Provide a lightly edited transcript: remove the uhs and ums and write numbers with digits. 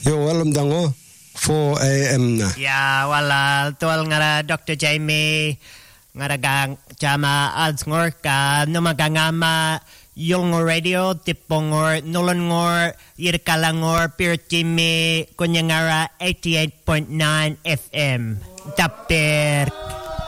Yo walam dango 4 a.m. na. Ya wala tual ngara Dr. Jamie ngara gang jama adsngor ka numagangama Yolngor Radio tipongor nolongor yirkalangor pirtimi kunyangara 88.9 FM. Tapir